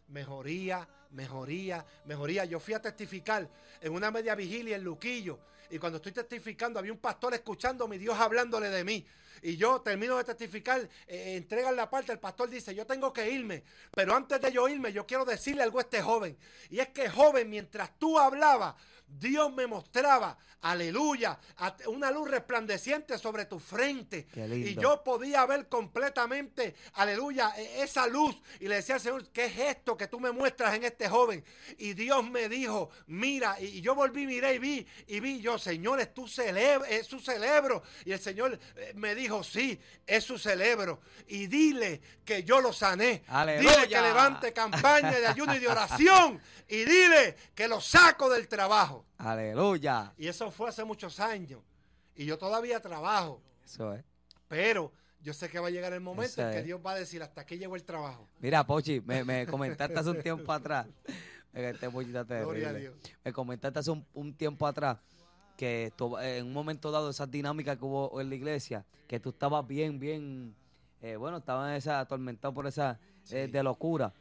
mejoría. Yo fui a testificar en una media vigilia en Luquillo, y cuando estoy testificando había un pastor escuchándome y Dios hablándole de mí. Y yo termino de testificar, entregan la parte, el pastor dice, yo tengo que irme, pero antes de yo irme, yo quiero decirle algo a este joven. Y es que, joven, mientras tú hablabas, Dios me mostraba, aleluya, una luz resplandeciente sobre tu frente. Y yo podía ver completamente, aleluya, esa luz. Y le decía al Señor, ¿qué es esto que tú me muestras en este joven? Y Dios me dijo, mira, y yo volví, miré y vi yo, Señor, es su cerebro. Y el Señor me dijo, sí, es su cerebro. Y dile que yo lo sané. Aleluya. Dile que levante campaña de ayuno y de oración. Y dile que lo saco del trabajo. Aleluya. Y eso fue hace muchos años. Y yo todavía trabajo. Eso es. Pero yo sé que va a llegar el momento en que Dios va a decir, hasta aquí llegó el trabajo. Mira, Pochi, me comentaste hace un tiempo atrás. Gloria a Dios. Me comentaste hace un tiempo atrás que en un momento dado, esas dinámicas que hubo en la iglesia, que tú estabas bien, estabas atormentado por esa de locura.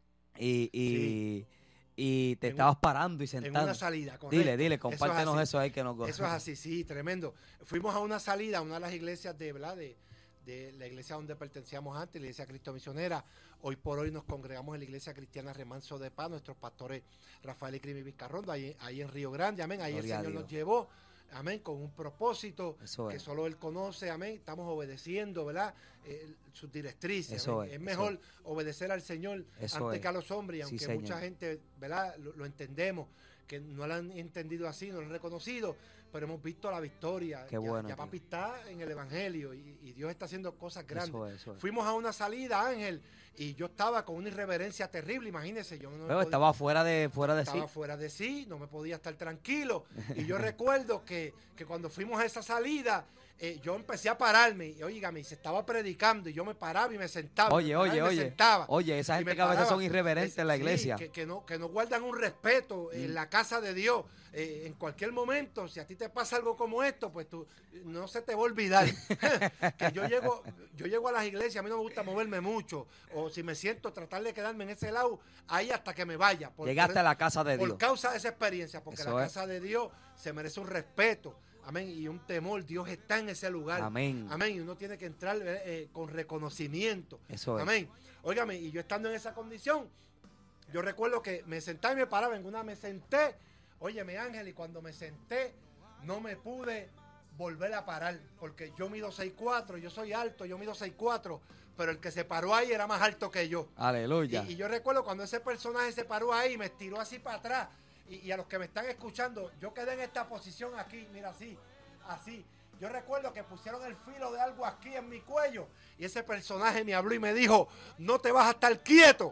Y te estabas parando y sentando. En una salida, correcto. Dile, compártenos eso ahí que nos goza. Eso es así, sí, tremendo. Fuimos a una salida, a una de las iglesias de la iglesia donde pertenecíamos antes, la iglesia Cristo Misionera. Hoy por hoy nos congregamos en la iglesia cristiana Remanso de Paz, nuestros pastores Rafael y Crimi Vizcarrondo, ahí en Río Grande, amén. Ahí Gloria el Señor nos llevó, amén, con un propósito que solo Él conoce, amén. Estamos obedeciendo, ¿verdad? Sus directrices. Es mejor obedecer al Señor antes que a los hombres, y aunque mucha gente, ¿verdad? Lo entendemos, que no lo han entendido así, no lo han reconocido, pero hemos visto la victoria. Qué bueno, ya papi está en el evangelio y Dios está haciendo cosas grandes. Eso es. Fuimos a una salida, Ángel, y yo estaba con una irreverencia terrible, imagínense. Yo no estaba fuera de sí, no me podía estar tranquilo. Y yo recuerdo que cuando fuimos a esa salida, yo empecé a pararme, y oígame, se estaba predicando, y yo me paraba y me sentaba. Oye, esa gente que a veces son irreverentes en la iglesia. Que no guardan un respeto en la casa de Dios. En cualquier momento, si a ti te pasa algo como esto, pues tú no se te va a olvidar. Que yo llego a las iglesias, a mí no me gusta moverme mucho, o si me siento, tratar de quedarme en ese lado, ahí hasta que me vaya. Llegaste a la casa de Dios. Por causa de esa experiencia, porque la casa de Dios se merece un respeto. Amén, y un temor. Dios está en ese lugar. Amén. Amén, y uno tiene que entrar con reconocimiento. Eso es. Amén. Óigame, y yo estando en esa condición, yo recuerdo que me sentaba y me paraba. En una me senté, óyeme, Ángel, y cuando me senté, no me pude volver a parar, porque yo mido 6'4", yo soy alto, yo mido 6'4", pero el que se paró ahí era más alto que yo. Aleluya. Y yo recuerdo cuando ese personaje se paró ahí, me estiró así para atrás. Y a los que me están escuchando, yo quedé en esta posición aquí, mira, así. Yo recuerdo que pusieron el filo de algo aquí en mi cuello, y ese personaje me habló y me dijo, no te vas a estar quieto.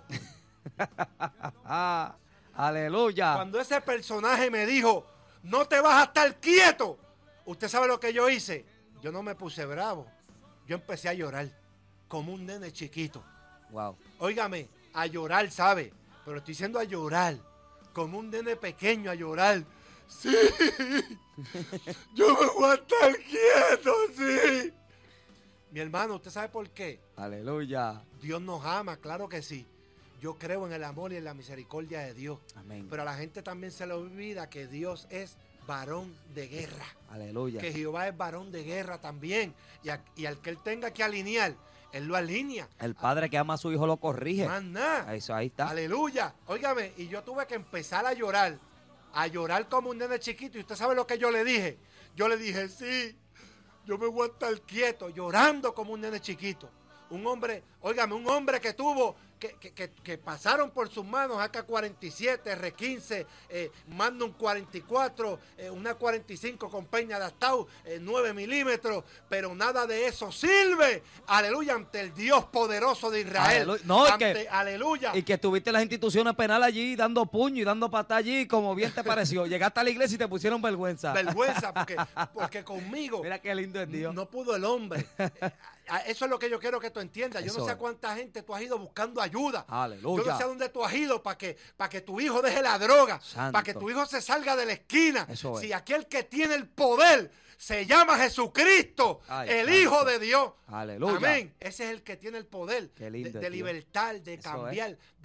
Aleluya. Cuando ese personaje me dijo, no te vas a estar quieto, usted sabe lo que yo hice. Yo no me puse bravo, yo empecé a llorar como un nene chiquito. Wow. Óigame, a llorar, ¿sabe? Pero estoy diciendo a llorar, como un nene pequeño, a llorar. Sí, yo me voy a estar quieto, sí. Mi hermano, ¿usted sabe por qué? Aleluya. Dios nos ama, claro que sí. Yo creo en el amor y en la misericordia de Dios. Amén. Pero a la gente también se le olvida que Dios es varón de guerra. Aleluya. Que Jehová es varón de guerra también. Y al que él tenga que alinear, él lo alinea. El padre que ama a su hijo lo corrige. Más nada. Eso, ahí está. Aleluya. Óigame, y yo tuve que empezar a llorar como un nene chiquito. Y usted sabe lo que yo le dije. Yo le dije, sí, yo me voy a estar quieto, llorando como un nene chiquito. Un hombre, óigame, un hombre que tuvo, que pasaron por sus manos AK-47, R-15, Magnum 44, una 45 con peña de Astau, 9 milímetros, pero nada de eso sirve, aleluya, ante el Dios poderoso de Israel. Aleluya. No, aleluya. Y que estuviste en las instituciones penales allí, dando puño y dando patada allí, como bien te pareció. Llegaste a la iglesia y te pusieron vergüenza. Vergüenza, porque conmigo, mira qué lindo es Dios. No pudo el hombre. Eso es lo que yo quiero que tú entiendas. Yo no sé a cuánta gente tú has ido buscando ayuda. Aleluya. Yo no sé a dónde tú has ido para que tu hijo deje la droga, para que tu hijo se salga de la esquina. Si aquel que tiene el poder se llama Jesucristo, el Hijo de Dios. Aleluya. Amén. Ese es el que tiene el poder de libertar, de Eso cambiar,